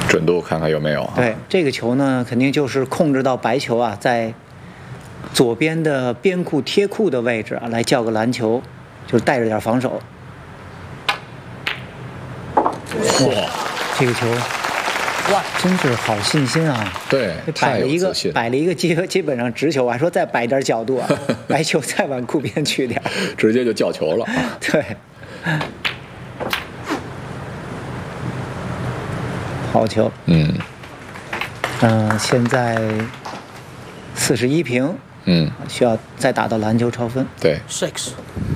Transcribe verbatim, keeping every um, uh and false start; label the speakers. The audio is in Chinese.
Speaker 1: 准度看看有没有、啊。
Speaker 2: 对，这个球呢，肯定就是控制到白球啊，在左边的边库贴库的位置啊，来叫个篮球，就是带着点防守。
Speaker 1: 哇，
Speaker 2: 这个球，哇，真是好信心啊！
Speaker 1: 对，
Speaker 2: 摆了一个摆了一个基基本上直球，我还说再摆点角度啊，白球再往库边去点，
Speaker 1: 直接就叫球了。
Speaker 2: 对，好球。
Speaker 1: 嗯
Speaker 2: 嗯、呃，现在四十一平，
Speaker 1: 嗯，
Speaker 2: 需要再打到篮球超分。
Speaker 1: 对
Speaker 3: Six.